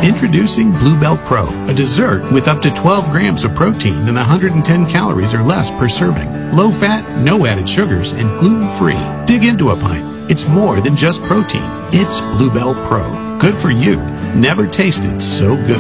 Introducing Bluebell Pro, a dessert with up to 12 grams of protein and 110 calories or less per serving. Low fat, no added sugars, and gluten-free. Dig into a pint. It's more than just protein. It's Bluebell Pro. Good for you. Never tasted so good.